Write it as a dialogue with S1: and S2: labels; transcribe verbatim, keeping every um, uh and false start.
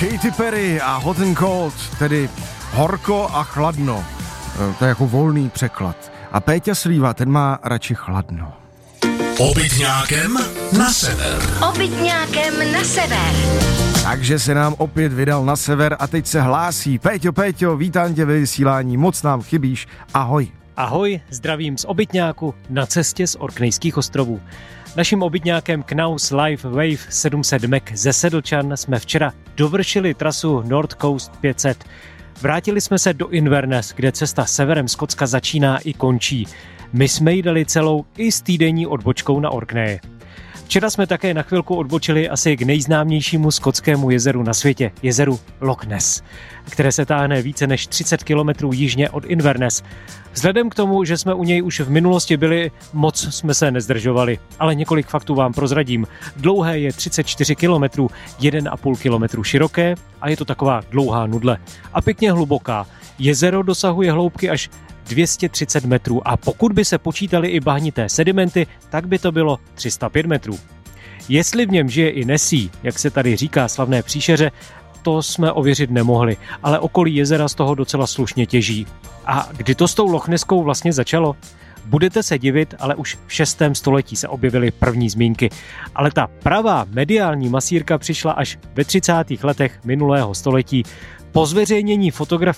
S1: Katy Perry a Hot and Cold, tedy horko a chladno. To je jako volný překlad. A Péťa Slíva, ten má radši chladno.
S2: Obytňákem na sever.
S3: Obytňákem na sever.
S1: Takže se nám opět vydal na sever a teď se hlásí. Péťo, Péťo, vítám tě ve vysílání, moc nám chybíš, ahoj.
S4: Ahoj, zdravím z Obytňáku na cestě z Orknejských ostrovů. Naším obytňákem Knaus Live Wave sedm set Mac ze Sedlčan jsme včera dovršili trasu North Coast pět set. Vrátili jsme se do Inverness, kde cesta severem Skotska začíná i končí. My jsme ji dali celou i s týdenní odbočkou na Orkneje. Včera jsme také na chvilku odbočili asi k nejznámějšímu skotskému jezeru na světě, jezeru Loch Ness, které se táhne více než třicet kilometrů jižně od Inverness. Vzhledem k tomu, že jsme u něj už v minulosti byli, moc jsme se nezdržovali, ale několik faktů vám prozradím. Dlouhé je třicet čtyři kilometrů, jeden a půl kilometru široké a je to taková dlouhá nudle. A pěkně hluboká. Jezero dosahuje hloubky až dvě stě třicet metrů a pokud by se počítali i bahnité sedimenty, tak by to bylo tři sta pět metrů. Jestli v něm žije i Nessie, jak se tady říká slavné příšeře, to jsme ověřit nemohli, ale okolí jezera z toho docela slušně těží. A kdy to s tou Lochneskou vlastně začalo? Budete se divit, ale už v šestém století se objevily první zmínky. Ale ta pravá mediální masírka přišla až ve třicátých letech minulého století po zveřejnění fotografií